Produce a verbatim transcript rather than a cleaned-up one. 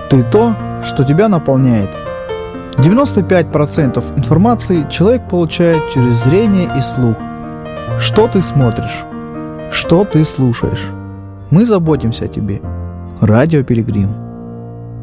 Ты то, что тебя наполняет. девяносто пять процентов информации человек получает через зрение и слух. Что ты смотришь? Что ты слушаешь? Мы заботимся о тебе. Радио Пилигрим.